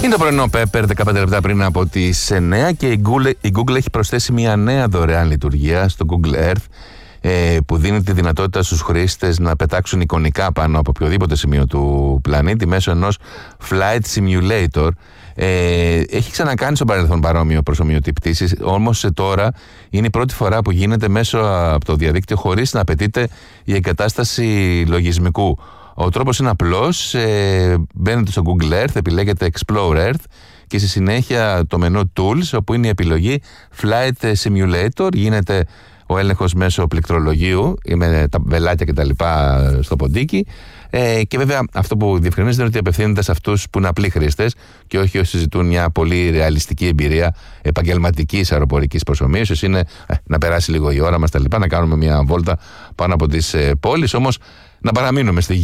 Είναι το πρωινό Pepper, 15 λεπτά πριν από τις 9 και η Google έχει προσθέσει μια νέα δωρεάν λειτουργία στο Google Earth που δίνει τη δυνατότητα στους χρήστες να πετάξουν εικονικά πάνω από οποιοδήποτε σημείο του πλανήτη μέσω ενός Flight Simulator. Έχει ξανακάνει στο παρελθόν παρόμοιο προσομοιωτή πτήσης, όμως τώρα είναι η πρώτη φορά που γίνεται μέσω από το διαδίκτυο χωρίς να απαιτείται η εγκατάσταση λογισμικού. Ο τρόπος είναι απλός, μπαίνετε στο Google Earth, επιλέγετε Explore Earth και στη συνέχεια το μενού Tools, όπου είναι η επιλογή Flight Simulator, γίνεται ο έλεγχος μέσω πληκτρολογίου με τα βελάκια και τα λοιπά στο ποντίκι, και βέβαια αυτό που διευκρινίζεται είναι ότι απευθύνεται σε αυτούς που είναι απλοί χρήστες και όχι όσοι ζητούν μια πολύ ρεαλιστική εμπειρία επαγγελματικής αεροπορικής προσομοίωσης. Είναι να περάσει λίγο η ώρα μας τα λοιπά, να κάνουμε μια βόλτα πάνω από τις πόλεις, όμως να παραμείνουμε στη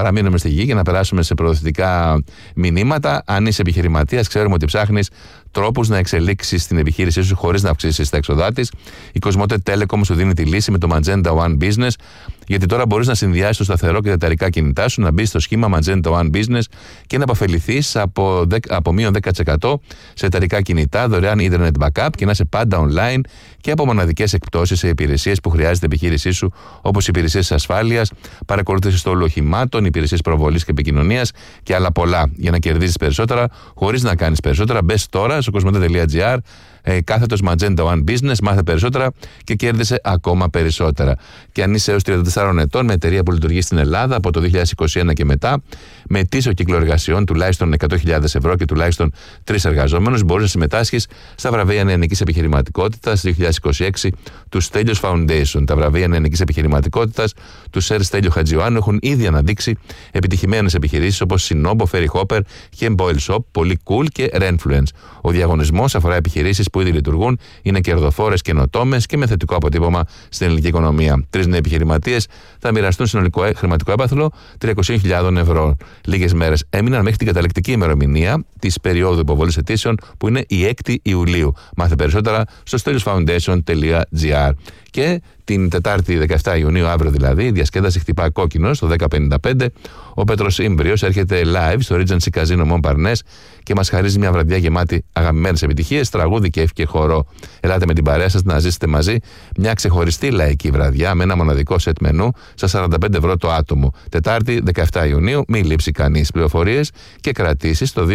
γη και να περάσουμε σε προωθητικά μηνύματα. Αν είσαι επιχειρηματίας, ξέρουμε ότι ψάχνεις τρόπους να εξελίξεις την επιχείρησή σου χωρίς να αυξήσεις τα έξοδά της. Η Cosmote Telecom σου δίνει τη λύση με το Magenta One Business, γιατί τώρα μπορείς να συνδυάσεις το σταθερό και τα εταιρικά κινητά σου, να μπεις στο σχήμα Magenta One Business και να αποφεληθείς από μείον 10% σε εταιρικά κινητά, δωρεάν Internet Backup και να είσαι πάντα online και από μοναδικές εκπτώσεις σε υπηρεσίες που χρειάζεται η επιχείρησή σου, όπως υπηρεσίες ασφάλειας, παρακολούθηση στόλου οχημάτων, υπηρεσίες προβολής και επικοινωνίας και άλλα πολλά. Για να κερδίσεις περισσότερα χωρίς να κάνεις περισσότερα, μπες τώρα στο cosmote.gr, κάθετος Magenta One Business, μάθε περισσότερα και κέρδισε ακόμα περισσότερα. Και αν είσαι έως 34 ετών, με εταιρεία που λειτουργεί στην Ελλάδα από το 2021 και μετά, με ετήσιο κύκλο εργασιών τουλάχιστον 100.000 ευρώ και τουλάχιστον 3 εργαζόμενους, μπορείς να συμμετάσχεις στα βραβεία νεανικής επιχειρηματικότητας 2026 του Stelios Foundation. Τα βραβεία νεανικής επιχειρηματικότητας του Σερ Στέλιο Χατζιωάννου έχουν ήδη αναδείξει επιτυχημένες επιχειρήσεις όπως Sinobo, Ferry Hopper, Hem Boil Shop, Πολύ Cool και Renfluence. Ο διαγωνισμός αφορά επιχειρήσεις που ήδη λειτουργούν, είναι κερδοφόρες, καινοτόμες και με θετικό αποτύπωμα στην ελληνική οικονομία. 3 νέοι επιχειρηματίες θα μοιραστούν συνολικό χρηματικό έπαθλο 300.000 ευρώ. Λίγες μέρες έμειναν μέχρι την καταληκτική ημερομηνία της περίοδου υποβολής αιτήσεων, που είναι η 6η Ιουλίου. Μάθε περισσότερα στο steliosfoundation.gr. Και την Τετάρτη 17 Ιουνίου, αύριο δηλαδή, η διασκέδαση χτυπά κόκκινο στο 10:55. Ο Πέτρος Ήμβριος έρχεται live στο Regency Casino Montparnasse και μας χαρίζει μια βραδιά γεμάτη αγαπημένες επιτυχίες, τραγούδι και χορό. Ελάτε με την παρέα σας να ζήσετε μαζί μια ξεχωριστή λαϊκή βραδιά με ένα μοναδικό σετ μενού στα 45 ευρώ το άτομο. Τετάρτη 17 Ιουνίου, μην λείψει κανείς. Πληροφορίες και κρατήσεις στο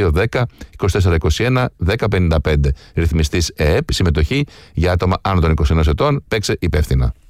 210-2421-1055. Ρυθμιστής ΕΕΠ, συμμετοχή για άτομα άνω των 21 ετών, παίξε υπεύθυνα.